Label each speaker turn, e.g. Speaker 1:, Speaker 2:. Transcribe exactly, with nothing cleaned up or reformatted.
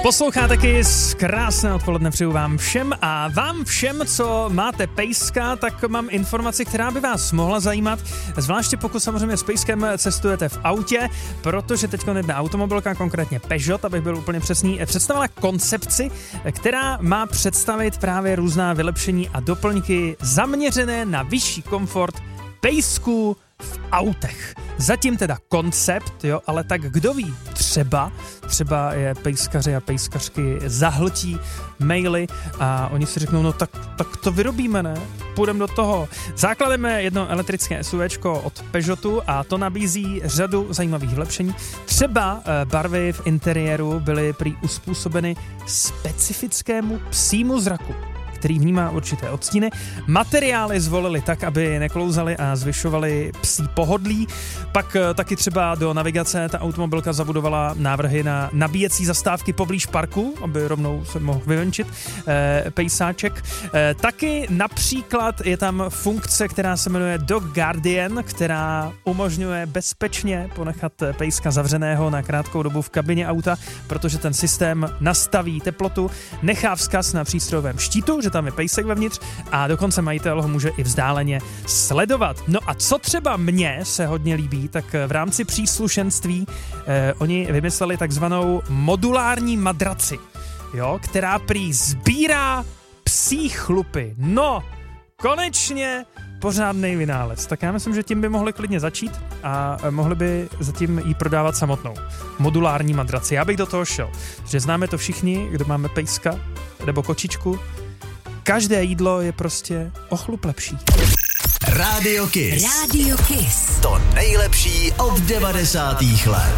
Speaker 1: Posloucháte Kiss, krásné odpoledne přeju vám všem a vám všem, co máte pejska, tak mám informaci, která by vás mohla zajímat, zvláště pokud samozřejmě s pejskem cestujete v autě, protože teď jedna automobilka, konkrétně Peugeot, abych byl úplně přesný, představila koncepci, která má představit právě různá vylepšení a doplňky zaměřené na vyšší komfort pejsků v autech. Zatím teda koncept, jo, ale tak kdo ví, třeba, třeba je pejskaři a pejskařky zahltí maily a oni si řeknou, no tak, tak to vyrobíme, ne? Půjdeme do toho. Základem je jedno elektrické SUVčko od Peugeotu a to nabízí řadu zajímavých vylepšení. Třeba barvy v interiéru byly prý uspůsobeny specifickému psímu zraku, který vnímá určité odstíny. Materiály zvolili tak, aby neklouzaly a zvyšovaly psí pohodlí. Pak taky třeba do navigace ta automobilka zabudovala návrhy na nabíjecí zastávky poblíž parku, aby rovnou se mohl vyvenčit eh, pejsáček. Eh, taky například je tam funkce, která se jmenuje Dog Guardian, která umožňuje bezpečně ponechat pejska zavřeného na krátkou dobu v kabině auta, protože ten systém nastaví teplotu, nechá vzkaz na přístrojovém štítu, že tam je pejsek vevnitř a dokonce majitel ho může i vzdáleně sledovat. No a co třeba mně se hodně líbí, tak v rámci příslušenství eh, oni vymysleli takzvanou modulární madraci, jo, která prý sbírá psí chlupy. No, konečně pořádnej vynález. Tak já myslím, že tím by mohli klidně začít a mohli by zatím jí prodávat samotnou. Modulární madraci. Já bych do toho šel. Protože známe to všichni, kdo máme pejska nebo kočičku. Každé jídlo je prostě o chlup lepší.
Speaker 2: Rádio Kiss.
Speaker 3: Rádio Kiss.
Speaker 2: To nejlepší od devadesátých let.